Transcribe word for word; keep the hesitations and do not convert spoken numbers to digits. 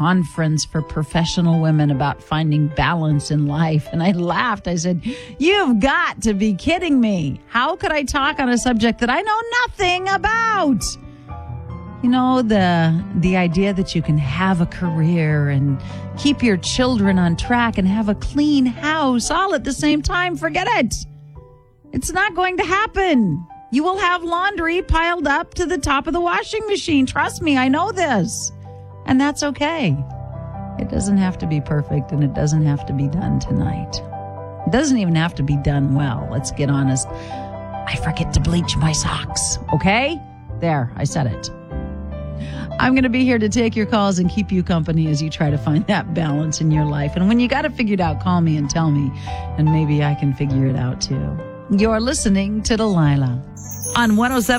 conference for professional women about finding balance in life. And I laughed. I said, you've got to be kidding me. How could I talk on a subject that I know nothing about? You know, the the idea that you can have a career and keep your children on track and have a clean house all at the same time, forget it. It's not going to happen. You will have laundry piled up to the top of the washing machine. Trust me, I know this. And that's okay. It doesn't have to be perfect, and it doesn't have to be done tonight. It doesn't even have to be done well. Let's get honest. I forget to bleach my socks, okay? There, I said it. I'm going to be here to take your calls and keep you company as you try to find that balance in your life. And when you got it figured out, call me and tell me, and maybe I can figure it out too. You're listening to Delilah on one oh seven.